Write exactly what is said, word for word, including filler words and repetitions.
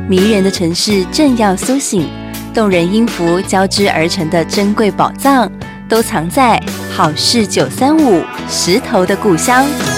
迷人的城市正要苏醒，动人音符交织而成的珍贵宝藏，都藏在好事九三五石头的故乡。